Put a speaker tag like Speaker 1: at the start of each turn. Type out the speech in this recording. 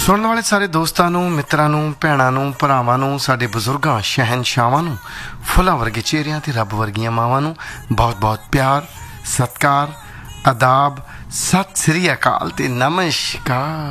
Speaker 1: ਸੁਣਨ ਵਾਲੇ ਸਾਰੇ ਦੋਸਤਾਂ ਨੂੰ, ਮਿੱਤਰਾਂ ਨੂੰ, ਭੈਣਾਂ ਨੂੰ, ਭਰਾਵਾਂ ਨੂੰ, ਸਾਡੇ ਬਜ਼ੁਰਗਾਂ, ਸ਼ਹਿਨਸ਼ਾਹਾਂ ਨੂੰ, ਫੁੱਲਾਂ ਵਰਗੇ ਚਿਹਰਿਆਂ ਤੇ ਰੱਬ ਵਰਗੀਆਂ ਮਾਵਾਂ ਨੂੰ ਬਹੁਤ ਬਹੁਤ ਪਿਆਰ, ਸਤਿਕਾਰ, ਆਦਾਬ, ਸਤਿ ਸ੍ਰੀ ਅਕਾਲ ਤੇ ਨਮਸਕਾਰ।